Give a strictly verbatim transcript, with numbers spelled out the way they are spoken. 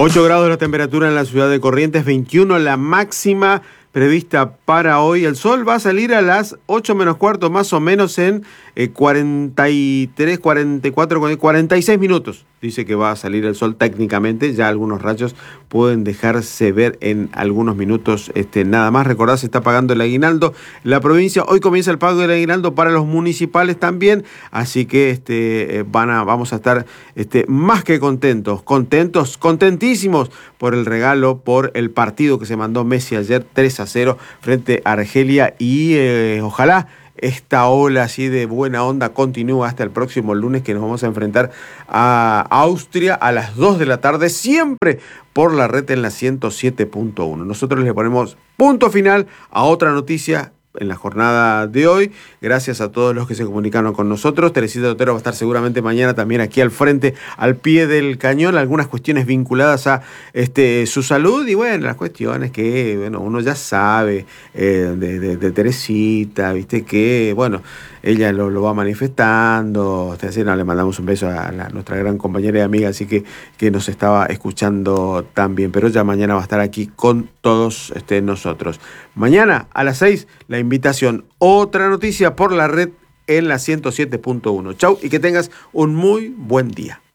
ocho grados la temperatura en la ciudad de Corrientes, veintiuno la máxima prevista para hoy. El sol va a salir a las ocho menos cuarto, más o menos en eh, cuarenta y tres, cuarenta y cuatro, cuarenta y seis minutos. Dice que va a salir el sol técnicamente, ya algunos rayos pueden dejarse ver en algunos minutos este, nada más. Recordad, se está pagando el aguinaldo en la provincia. Hoy comienza el pago del aguinaldo para los municipales también, así que este, van a, vamos a estar este, más que contentos, contentos, contentísimos por el regalo, por el partido que se mandó Messi ayer, tres a cero frente a Argelia, y eh, ojalá esta ola así de buena onda continúa hasta el próximo lunes, que nos vamos a enfrentar a Austria a las dos de la tarde, siempre por la red en la ciento siete punto uno. Nosotros le ponemos punto final a otra noticia en la jornada de hoy. Gracias a todos los que se comunicaron con nosotros. Teresita Otero va a estar seguramente mañana también aquí al frente, al pie del cañón, algunas cuestiones vinculadas a este, su salud y bueno, las cuestiones que bueno, uno ya sabe eh, de, de, de Teresita, viste que bueno, ella lo, lo va manifestando. Así, no, le mandamos un beso a la, nuestra gran compañera y amiga, así que, que nos estaba escuchando también, pero ya mañana va a estar aquí con todos este, nosotros. Mañana a las seis, la invitación, otra noticia por la red en la ciento siete punto uno. Chau y que tengas un muy buen día.